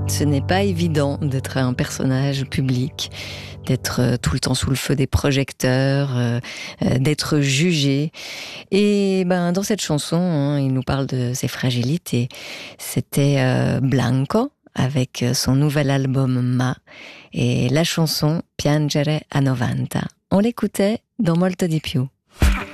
ce n'est pas évident d'être un personnage public, d'être tout le temps sous le feu des projecteurs, d'être jugé. Et dans cette chanson, il nous parle de ses fragilités. C'était Blanco avec son nouvel album Ma et la chanson Piangere a 90. On l'écoutait dans Molto di più.